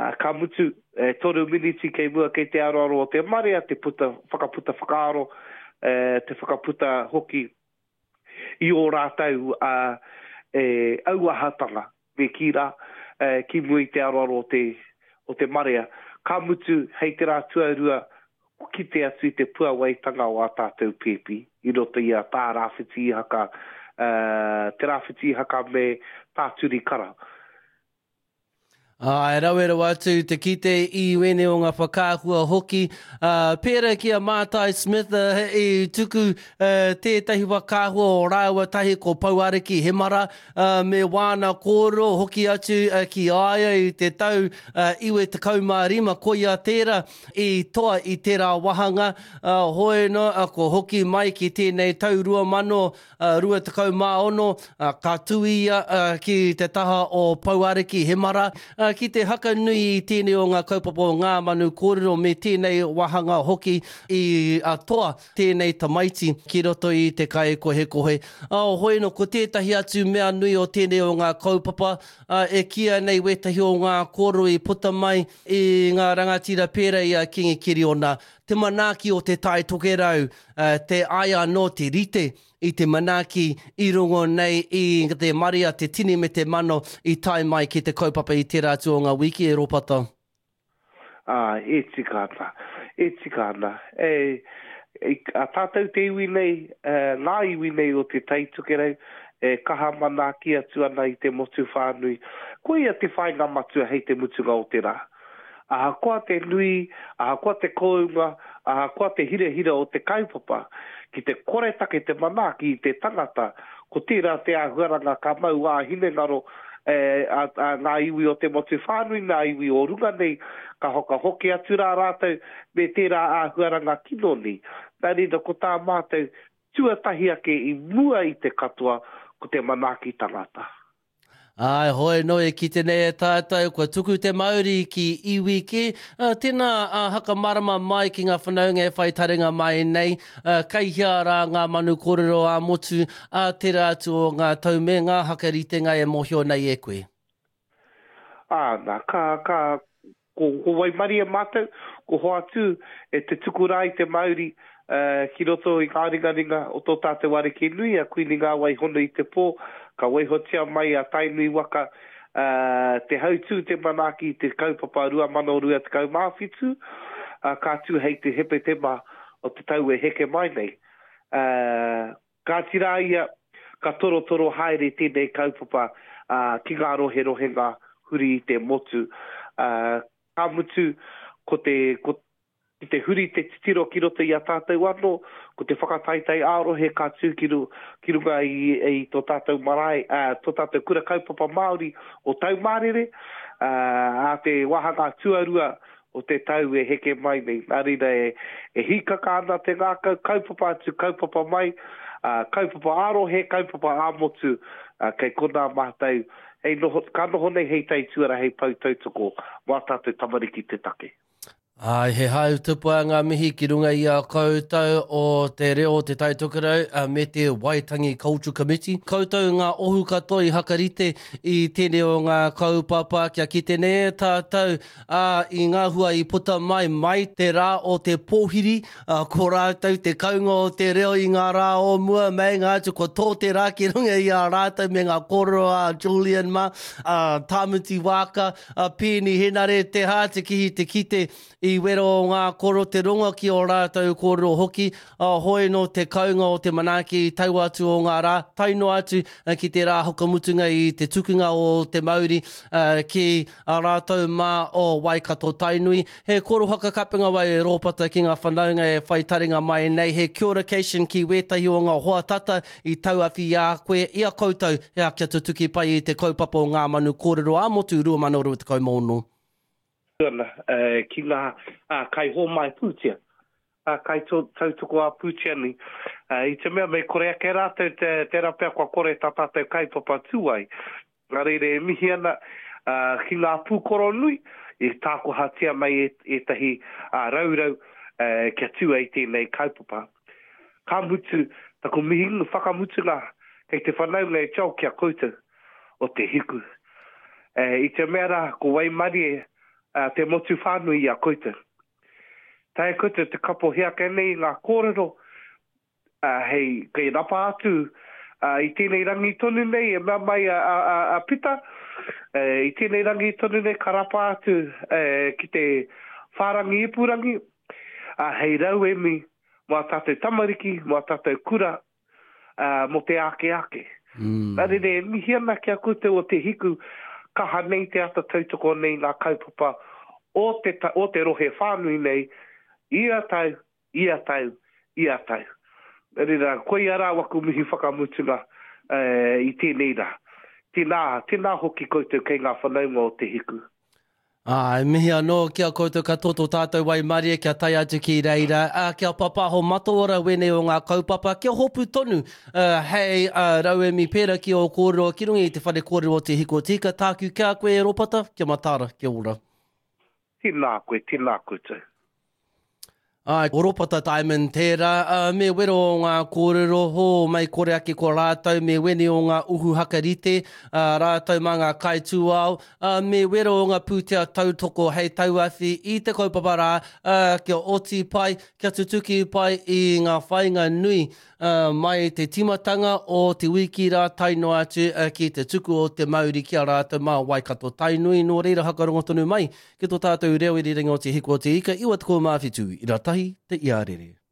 ka mutu toru miniti kei mua kei te aroaro o te marea, te whakaputa whakaaro, te whakaputa hoki i o rātau auahatanga me kira ki mui te aroaro o te marea. Ka mutu hei te rā tuarua ki te atu i te puawaitanga o a tātou pepi, i roto i a tā rāwhiti haka, te rāwhiti haka me tāturi kara. E rawera watu te kite i wene o ngā whakāhua hoki. Pēra ki a Mātai Smith i tuku tētahi whakāhua o rāua tahi ko Pauariki Hemara me wāna kōro hoki atu ki aia i te tau iwe te kaumārima koia tērā i toa i tērā wahanga. Hoi no, ko hoki mai ki tēnei tau 2020 ka tuia ki te taha o Pauariki Hemara. Ki te haka nui i tēnei o ngā kaupapa o ngā manu kōrero me tēnei wahanga hoki i toa tēnei tamaiti ki roto i te kai kohe. Hoi no, ko tētahi atu mea nui o tēnei o ngā kaupapa e kia nei wetahi o ngā kōrero i puta mai i ngā rangatira pēra i a Kingi Kiriona. Te manaaki o te tai tokerau, te aia no te rite i te manaaki i rungo nei i te maria, te tini me te mano i tai mai ki te kaupapa i te rātu o ngā wiki e ropata. E tikana. A tātou te iwi nei, ngā iwi nei o te tai tokerau, kaha manaaki atu ana i te motu whānui. Ko ia te whainga matua hei te mutunga o te rā. Aha koa te nui, aha koa te kounga, aha koa te hira o te kaupapa, ki te koretake te manaaki i te tangata, ko tērā te ahuaranga ka mau a hine ngaro ngā iwi o te motu whānui, ngā iwi o runga nei, ka hoki atu rā rātou, me tērā ahuaranga kinoni. Nārina ko tā mātou, tuatahi ake i mua i te katoa, ko te manaaki tangata. Ai, hoi noi ki tenei e tātou, kua tuku te mauri ki iwi ki. Tēnā haka marama mai ki ngā whanaunga e whai taringa mai nei. Kai hia rā ngā manu kōrero a motu a te rātu o ngā taume, ngā hakaritenga e mohio nei e koe. Nā, ko waimaria mātou, ko hoatu e te tuku rā i te mauri, ki roto i ngā ringaringa o tō tātou areke nui, a kuini ngā waihono i te pō, ka waihotia mai a tainui waka te hautū te manaaki te kaupapa rua mano rua te kaumāwhitu, ka tū hei te hepe te mā o te tau e heke mai nei. Ka tira ia, ka toro haere tēnei kaupapa ki ngā rohe-rohenga huri i te motu. Ka mutu ko te huri te titiro ki roto i a tātou anō, ko te whakataitai ārohe ka tū ki runga i tō tātou marae, tō tātou kura kaupapa Māori o tau mārere, a te wahanga tuarua o te tau e heke mai nei. Nārina e hikaka ana te ngā kaupapa atu, kaupapa mai, kaupapa ārohe, kaupapa āmotu, kei kona mātou. Ka noho nei hei tei tuara hei pautautoko, mā tātou tamariki te take. Ai, he hau tupua ngā mihi ki runga i a koutou o te reo te taitokerau me te Waitangi Culture Committee. Koutou ngā ohu katoa i hakarite i tēnei o ngā kaupapa kia ki tēnei tātou i ngā hua i puta mai te rā o te pōhiri, ko rātou te kaunga o te reo i ngā rā o mua mei ngā atu ko tō te rā ki runga i a rātou me ngā kōrero a Julian ma, Tāmuti Waka, Pēni Henare te hā te kihi te kite i wero o ngā koro te ronga ki o rātou kōrero hoki, hoi no te kaunga o te manaaki tau atu o ngā rā, taino atu ki te rā hokamutunga i te tukunga o te Māori ki a rātou mā o Waikato Tainui. He koro hakakapinga wai e rōpata ki ngā whanaunga e whai taringa mai nei, he kia ora kation ki wētahi o ngā hoatata i tauawhi a koe, i a koutou, he a kia tutuki pai i te kaupapa o ngā manu kōrero a motu rua mano rua te kaumono. Ki ngā kai hō mai pūtia, kai tautoko a pūtia ni. I te mea me korea ke rātou te rapea kua kore tā tātou kaipapa tūai. Ngā reire e mihi ana ki ngā pūkoro nui, i tāko hatia mai e tahi raurau kia tua i tēnei kaipapa. Ka mutu, tako mihi whakamutunga, kei te whanaunga e tau kia koutou o te hiku. I te mea rā, ko Waimarie, te motu whānui a koite. Tai koite te kapo hea nei ngā kōrero, hei kei rapa atu, i tēnei rangi tonu nei, e mea mai a pita, i tēnei rangi tonu nei ka rapa atu ki te whārangi ipurangi, hei rau mi, mua tātou tamariki, mua tātou kura, mo te ake. Nare re, mihi ana ki a kote o te hiku, kaha nei te ata tautoko nei ngā kaupapa o te rohe whānui nei, ia tau. Nare ra, koe ara waku mihi whakamutunga i tēnei rā. Tēnā hoki koutou kei ngā whanaunga o te hiku. Mihi anō kia koutou katoto tātou Waimarie, kia tai atu ki reira, kia papaho mataora wene o ngā kaupapa, kia hopu tonu, hei rauemi pēra ki o kōrero, ki rungi i te whare kōrero o te hiko tika, tāku kia koe e ropata, kia matara, kia ora. Tēnā koe tau. O ropata Diamond tērā, me wero o ngā kōrero, ho mai kore ake ko rātou, me wene o ngā uhu hakarite, rātou mā ngā kaitūao, me wero o ngā pūtea tautoko hei tauawhi i te kaupapa rā, kia oti pai, kia tutuki pai i ngā whainga nui, mai te timatanga o te wiki rā taino atu ki te tuku o te Māori kia rātou mā Waikato tainui, nō reira hakarongo tonu mai, ki tō tātou reo i ringa o te hiko o te ika, iwa te ko mawhitu, i rā tahi te iarere.